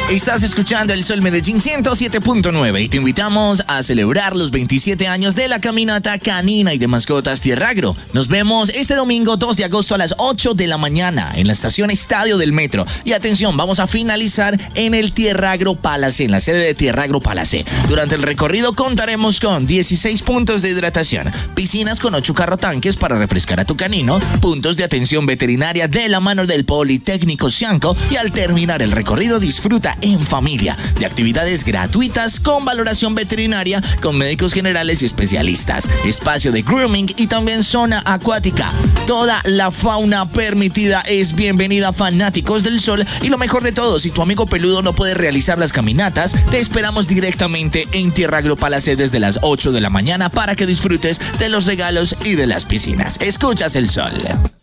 Estás escuchando El Sol Medellín 107.9 y te invitamos a celebrar los 27 años de la caminata canina y de mascotas Tierragro. Nos vemos este domingo 2 de agosto a las 8 de la mañana en la estación Estadio del Metro. Y atención, vamos a finalizar en el Tierragro Palace, en la sede de Tierragro Palace. Durante el recorrido contaremos con 16 puntos de hidratación, piscinas con 8 carrotanques para refrescar a tu canino, puntos de atención veterinaria de la mano del Politécnico Cianco y al terminar el recorrido disfruta en familia de actividades gratuitas con valoración veterinaria con médicos generales y especialistas, espacio de grooming y también zona acuática. Toda la fauna permitida es bienvenida, fanáticos del sol. Y lo mejor de todo, si tu amigo peludo no puede realizar las caminatas, te esperamos directamente en Tierragro Palace desde las 8 de la mañana para que disfrutes de los regalos y de las piscinas. Escuchas El Sol.